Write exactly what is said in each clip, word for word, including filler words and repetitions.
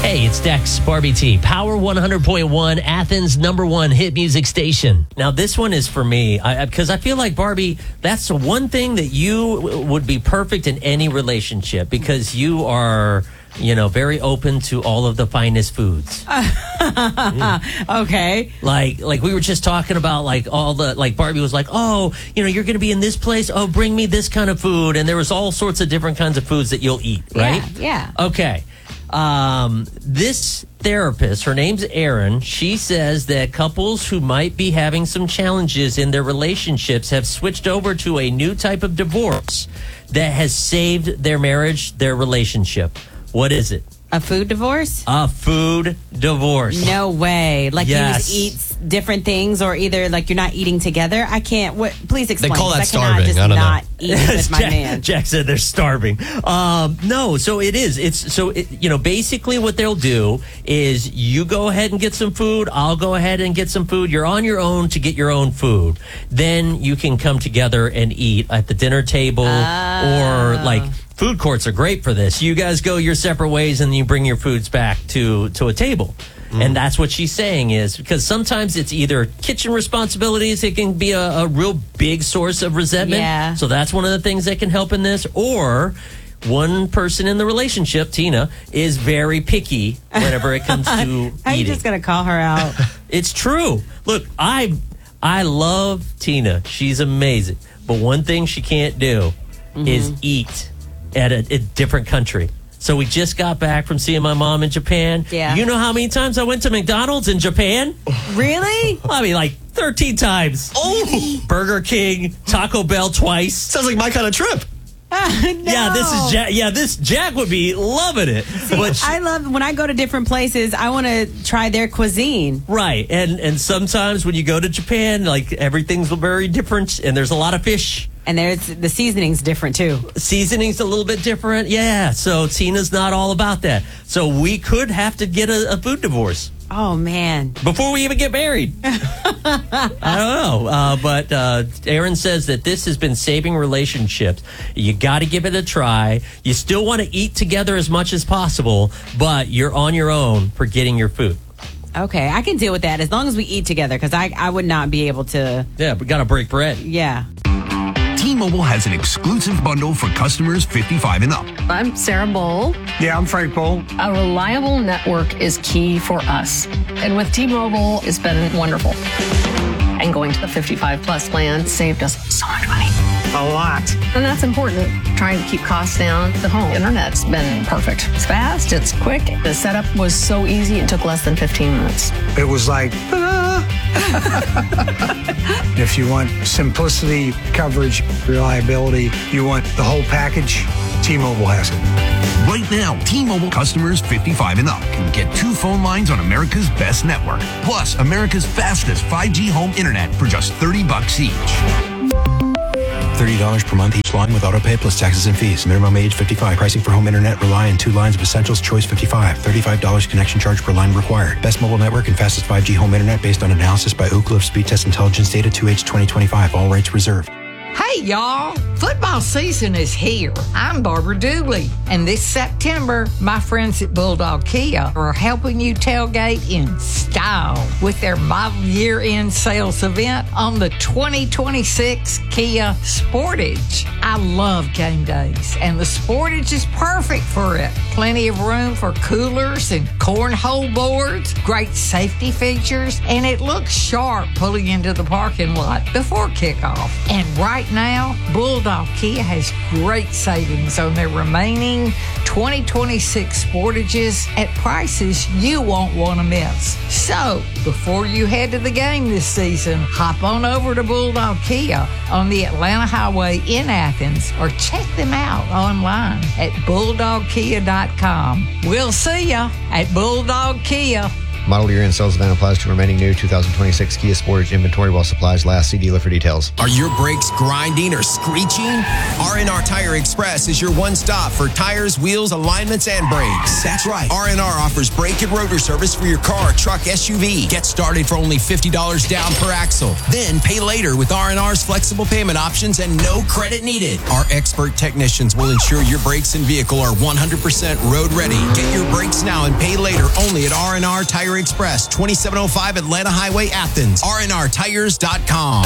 Hey, it's Dex, Barbie T, Power one hundred point one, Athens' number one hit music station. Now, this one is for me, because I, I feel like, Barbie, that's the one thing that you w- would be perfect in any relationship, because you are, you know, very open to all of the finest foods. mm. Okay. Like, like we were just talking about, like, all the, like, Barbie was like, oh, you know, you're going to be in this place. Oh, bring me this kind of food. And there was all sorts of different kinds of foods that you'll eat, right? Yeah, yeah. Okay. Um, this therapist, her name's Erin, she says that couples who might be having some challenges in their relationships have switched over to a new type of divorce that has saved their marriage, their relationship. What is it? A food divorce? A food divorce. No way. Like Yes. you just eat different things, or either like you're not eating together. I can't. What? Please explain. They call that 'cause I cannot starving. just I don't know. not eat with my Jack, man. Jack said they're starving. Um, no, so it is. It's so it, you know, basically what they'll do is you go ahead and get some food. I'll go ahead and get some food. You're on your own to get your own food. Then you can come together and eat at the dinner table, or like food courts are great for this. You guys go your separate ways, and you bring your foods back to to a table. And that's what she's saying is because sometimes it's either kitchen responsibilities. It can be a, a real big source of resentment. Yeah. So that's one of the things that can help in this. Or one person in the relationship, Tina, is very picky whenever it comes to eating. Are you just gonna call her out? It's true. Look, I I love Tina. She's amazing. But one thing she can't do Mm-hmm. is eat at a, a different country. So we just got back from seeing my mom in Japan. Yeah. You know how many times I went to McDonald's in Japan? Really? I mean, like thirteen times. Oh, Burger King, Taco Bell twice. sounds like my kind of trip. Uh, no. Yeah, this is Jack. Yeah, this Jack would be loving it. But she- I love when I go to different places. I want to try their cuisine. right, and and sometimes when you go to Japan, like everything's very different, and there's a lot of fish. And there's the seasoning's different too. Seasoning's a little bit different. Yeah, so Tina's not all about that. So we could have to get a, a food divorce Oh man. before we even get married. I don't know. Uh, but uh, Erin says that this has been saving relationships. You got to give it a try. You still want to eat together as much as possible, but you're on your own for getting your food. Okay, I can deal with that as long as we eat together, because I, I would not be able to. Yeah, we got to break bread. Yeah. T-Mobile has an exclusive bundle for customers fifty-five and up. I'm Sarah Bowl. Yeah, I'm Frank Bowl. A reliable network is key for us. And with T-Mobile, it's been wonderful. And going to the fifty-five plus plan saved us so much money. A lot. And that's important. Trying to keep costs down. The home internet's been perfect. It's fast, it's quick. The setup was so easy, it took less than fifteen minutes. It was like, ah. If you want simplicity, coverage, reliability, you want the whole package, T-Mobile has it. Right now, T-Mobile customers fifty-five and up can get two phone lines on America's best network, plus America's fastest five G home internet for just thirty bucks each. thirty dollars per month each line with autopay plus taxes and fees. Minimum age fifty-five. Pricing for home internet rely on two lines of Essentials Choice fifty-five. thirty-five dollars connection charge per line required. Best mobile network and fastest five G home internet based on analysis by Ookla of Speed Test Intelligence Data two H twenty twenty-five. All rates reserved. Hey, y'all. Football season is here. I'm Barbara Dooley. And this September, my friends at Bulldog Kia are helping you tailgate in style with their model year-end sales event on the twenty twenty-six Kia Sportage. I love game days, and the Sportage is perfect for it. Plenty of room for coolers and cornhole boards, great safety features, and it looks sharp pulling into the parking lot before kickoff. And right now, Bulldog Kia has great savings on their remaining twenty twenty-six Sportages at prices you won't want to miss. So, before you head to the game this season, hop on over to Bulldog Kia on the Atlanta Highway in Athens, or check them out online at bulldog kia dot com. We'll see ya at Bulldog Kia. Model year in sales event applies to remaining new two thousand twenty-six Kia Sportage inventory while supplies last. See dealer for details. Are your brakes grinding or screeching? R and R Tire Express is your one stop for tires, wheels, alignments, and brakes. That's right. R and R offers brake and rotor service for your car, truck, S U V. Get started for only fifty dollars down per axle. Then pay later with R and R's flexible payment options and no credit needed. Our expert technicians will ensure your brakes and vehicle are one hundred percent road ready. Get your brakes now and pay later only at R and R Tire Express, twenty-seven oh five Atlanta Highway, Athens. R and R tires dot com.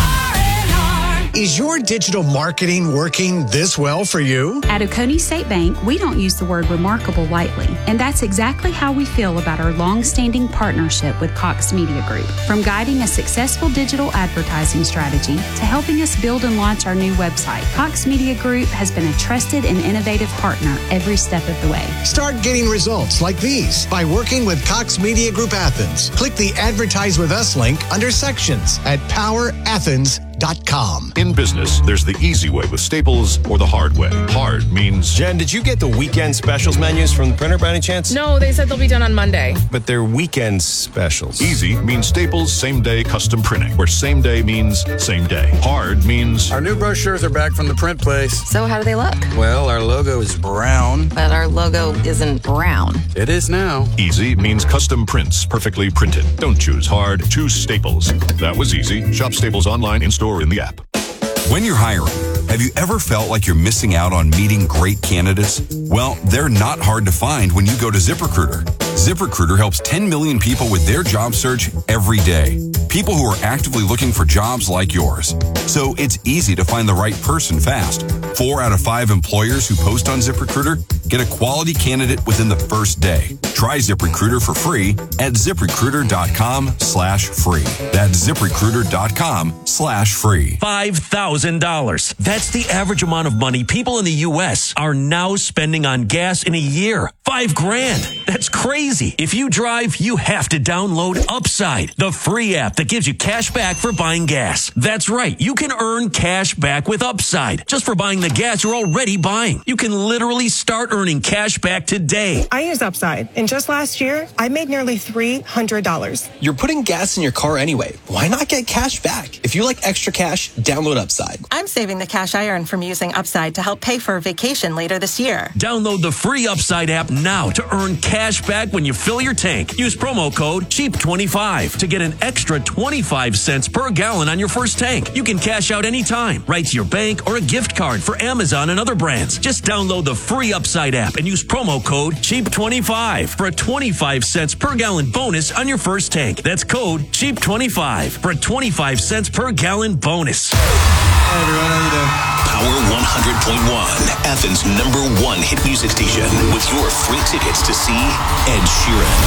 Is your digital marketing working this well for you? At Oconee State Bank, we don't use the word remarkable lightly, and that's exactly how we feel about our long-standing partnership with Cox Media Group. From guiding a successful digital advertising strategy to helping us build and launch our new website, Cox Media Group has been a trusted and innovative partner every step of the way. Start getting results like these by working with Cox Media Group Athens. Click the Advertise with Us link under Sections at power athens dot com. In business, there's the easy way with Staples or the hard way. Hard means... Jen, did you get the weekend specials menus from the printer by any chance? No, they said they'll be done on Monday. But they're weekend specials. Easy means Staples same-day custom printing, where same day means same day. Hard means... Our new brochures are back from the print place. So how do they look? Well, our logo is brown. But our logo isn't brown. It is now. Easy means custom prints, perfectly printed. Don't choose hard, choose Staples. That was easy. Shop Staples online, in-store, in the app. When you're hiring, have you ever felt like you're missing out on meeting great candidates? Well, they're not hard to find when you go to ZipRecruiter. ZipRecruiter helps ten million people with their job search every day. People who are actively looking for jobs like yours. So it's easy to find the right person fast. Four out of five employers who post on ZipRecruiter get a quality candidate within the first day. Try ZipRecruiter for free at ZipRecruiter.com slash free. That's ZipRecruiter.com slash free. five thousand dollars. That's the average amount of money people in the U S are now spending on gas in a year. Five grand. That's crazy. If you drive, you have to download Upside, the free app that gives you cash back for buying gas. That's right. You can earn cash back with Upside just for buying the gas you're already buying. You can literally start earning cash back today. I use Upside, and just last year, I made nearly three hundred dollars. You're putting gas in your car anyway. Why not get cash back? If you like extra cash, download Upside. I'm saving the cash I earn from using Upside to help pay for a vacation later this year. Download the free Upside app now to earn cash back when you fill your tank. Use promo code cheap twenty-five to get an extra twenty-five cents per gallon on your first tank. You can cash out anytime, right to your bank or a gift card for Amazon and other brands. Just download the free Upside app and use promo code cheap twenty-five for a twenty-five cents per gallon bonus on your first tank. That's code cheap twenty-five for a twenty-five cents per gallon bonus. Hey everyone, how you doing? Power one hundred point one, Athens' number one hit music station, with your free tickets to see Ed Sheeran.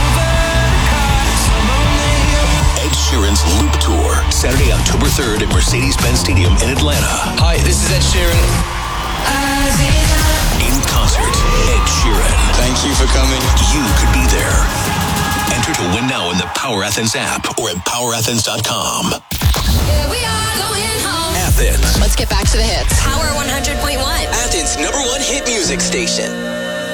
Ed Sheeran's Loop Tour, Saturday, October third at Mercedes-Benz Stadium in Atlanta. Hi, this is Ed Sheeran. In concert, Ed Sheeran. Thank you for coming. You could be there. Enter to win now in the Power Athens app or at power athens dot com. Here we are going home. Athens. Let's get back to the hits. Power one hundred point one. Athens' number one hit music station.